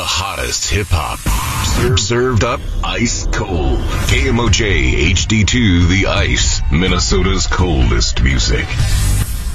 hottest hip-hop. Served up ice cold. KMOJ HD2 The Ice, Minnesota's coldest music.